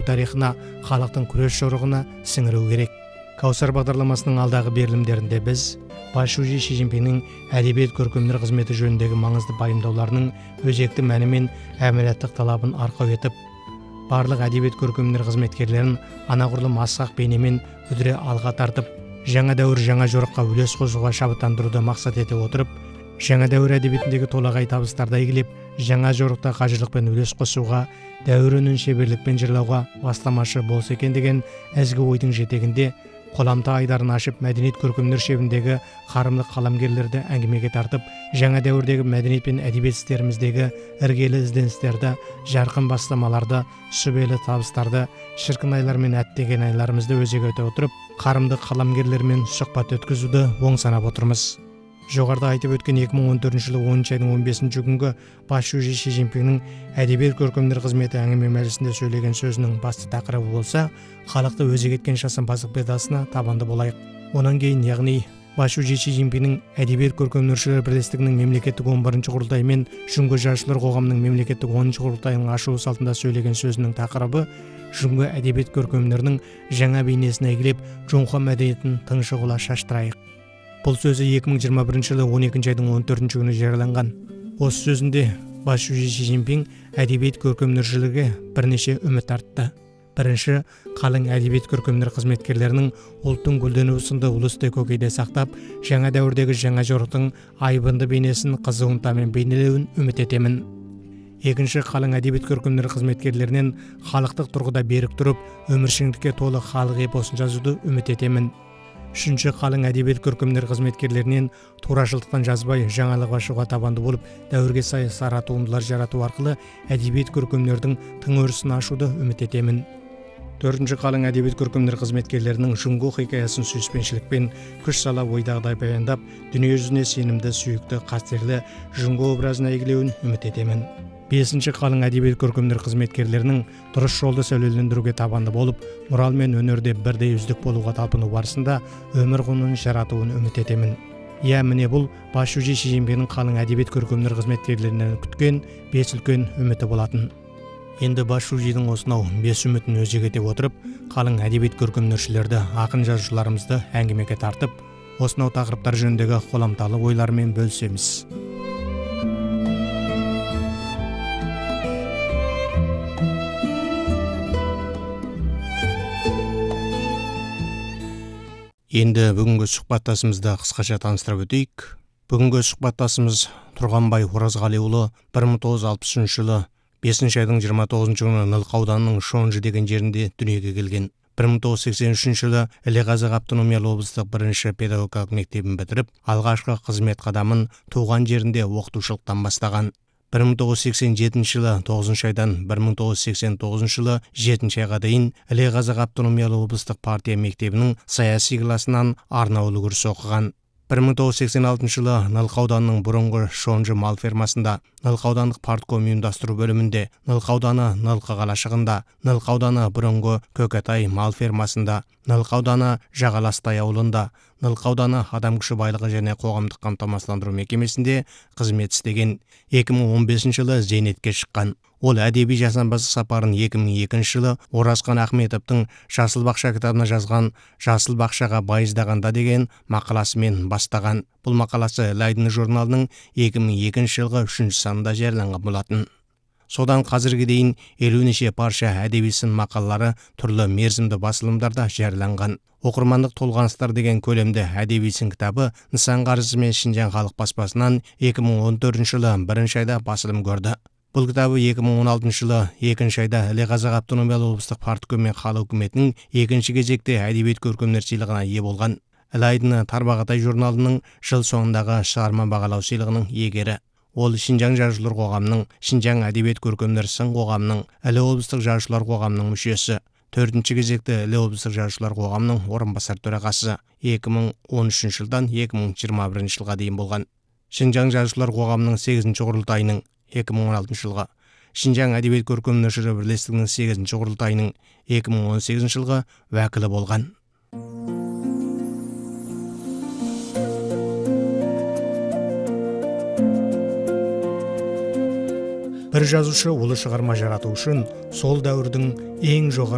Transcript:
тарихына, халықтың күрес жорығына сіңіру керек. Каусар бағдарламасының алдағы берілімдерінде біз Басшысы Ши Цзиньпиннің әдебиет көркемдер қызметі жөніндегі маңызды пайымдауларының өзекті мәні мен әмелеттік талабын арқау етіп, барлық әдебиет көркемдер қызметкерлерін анағұрлым асқақ бейнемен үдіре алға тартып, жаңа дәуір жаңа жорыққа үлес қосуға шабыттандыруды мақсат ете отырып, жаңа дәуір әдебиетіндегі толағай табыстарды игілеп, жаңа жорықта қажырлықпен үлес қосуға, дәуір үнін шеберлікпен жырлауға бастамашы болса екен деген ізгі ойдың жетегінде қоламта айдарын ашып, мәдениет көркемдер шебіндегі қарымды қаламгерлерді әңгімеге тартып, жаңа дәуірдегі мәдениет пен әдебиет істеріміздегі іргелі ізденістерді, жарқын бастамаларды, сүбелі табыстарды, шіркін айлар мен әттеген айларымызды өзек ете отырып, қарымды қаламгерлермен сұхбат өткізуді оң санап отырмыз. Жоғарыда айтып өткен 2014 жылы 10 айдың 15 күнгі Басшысы Ши Цзиньпиннің әдебиет көркемдер қызметі әңгіме мәжілісінде сөйлеген сөзінің басты тақырыбы болса, халықты өзек еткен жасампаздық бедасына табанды болайық. Онан кейін, яғни Басшысы Ши Цзиньпиннің әдебиет көркемдершілер бірлестігінің мемлекеттік 11 құрылтайы мен Жүнгі жазушылар қоғамының мемлекеттік 10 құрылтайының ашылу салтында сөйлеген сөзінің тақырыбы жүнгі әдебиет көркемдерінің жаңа бейнесін әйгілеп, жоңқа мәдениетін тыңшығыла шаштырайық. Бұл сөзі 2021 жылы 12 айдың 14 күні жарияланған. Осы сөзінде Басшысы Ши Цзиньпин әдебиет көркемдершілігі бірнеше үміт артты. Бірінші, қалың әдебиет көркемдер қызметкерлерінің ұлттың гүлденуі сынды ұлысты көкейде сақтап, жаңа дәуірдегі жаңа жорықтың айбынды бейнесін қызу ынтамен бейнелеуін үміт етемін. Екінші, қалың әдебиет көркемдер қызметкерлерінен халықтық тұрғыда берік тұрып, өміршеңдікке толы халық эпосын жазуды үміт етемін. Үшінші, қалың әдебиет көркемдер қызметкерлерінен турашылдықтан жазбай, жаңалық ашуға табанды болып, дәуірге сай сара туындылар жарату арқылы әдебиет көркемдердің тың өрісін ашуды үміт етемін. Төртінші, қалың әдебиет көркемдер қызметкерлерінің жүнгі хикаясын сүйіспеншілікпен күш сала ойдағыдай баяндап, дүние жүзіне сенімді, сүйікті, қастерлі жүнгі образын әйгілеуін үміт етемін. Бесінші, қалың әдебиет көркемдер қызметкерлерінің дұрыс жолды сәулелендіруге табанды болып, мұрал мен өнерде бірдей үздік болуға талпыну барысында өмір құнын жаратуын үміт етемін. Міне бұл Басшысы Ши Цзиньпиннің қалың әдебиет көркемдер қызметкерлерінен күткен 5 үлкен үміті болатын. Енді Басшысының осынау 5 үмітін өзек ете отырып, қалың әдебиет көркемдершілерді, ақын жазушыларымызды әңгімеге тартып, осынау тақырыптар жөніндегі қоламталы ойлармен бөлісеміз. Енді бүгінгі сұхбаттасымызды қысқаша таныстырып өтейік. Бүгінгі сұхбаттасымыз Тұрғанбай Оразғалиұлы 1960 жылы 5 айдың 29 күні Нылқа ауданының Шонжы деген жерінде дүниеге келген. 1983 жылы Іле Қазақ автономиялы облыстық 1-ші педагогикалық мектебін бітіріп, алғашқы қызмет қадамын туған жерінде оқытушылықтан бастаған. 1987 жылы 9 айдан 1989 жылы 7 айға дейін Іле Қазақ автономиялы облыстық партия мектебінің саяси класынан арнаулы курс оқыған. 1986 жылы Нылқа ауданының бұрынғы Шонжы мал фермасында, Нылқа аудандық партком ұйымдастыру бөлімінде, Нылқа ауданы Нылқа қалашығында, Нылқа ауданы бұрынғы Көкетай мал фермасында, Нылқа ауданы Жағаластай ауылында, Нылқа ауданы адам күші байлығы және қоғамдық қамтамасыздандыру мекемесінде қызмет істеген. 2015 жылы зейнетке шыққан. Ол әдеби жасампаздық сапарын 2002 жылы Оразқан Ахметовтың Жасыл бақша кітабына жазған «Жасыл бақшаға байыздағанда» деген мақаласымен бастаған. Бұл мақаласы Лайдың журналының 2002 жылғы 3 санында жарияланған болатын. Содан қазірге дейін 50 неше парша әдеби сын мақалалары түрлі мерзімді басылымдарда жарияланған. Оқырмандық толғаныстар деген көлемді әдеби сын кітабы Нысан қаржысы мен Шинжаң халық баспасынан 2014 жылы 1 айда басылым көрді. Бұл кітабы 2016 жылы 2 айда Іле Қазақ автономиялы облыстық партком мен халық үкіметінің 2 кезекте әдебиет көркемдер сыйлығына ие болған. Ілайдың Тарбағатай журналының жыл соңындағы шығарма бағалау сыйлығының иегері. Ол Шинжаң жазушылар қоғамының, Шинжаң әдебиет көркемдер сын қоғамының, Іле облыстық жазушылар қоғамының мүшесі. 4 кезекте Іле облыстық жазушылар қоғамының орынбасар төрағасы 2013 жылдан 2021 жылға дейін болған. Шинжаң жазушылар қоғамының 8 құрылтайының 2016 жылға, Шинжаң әдебиет көркемдершілер бірлестігінің 8 құрылтайының 2018 жылғы уәкілі болған. Бір жазушы ұлы шығарма жарату үшін сол дәуірдің ең жоғары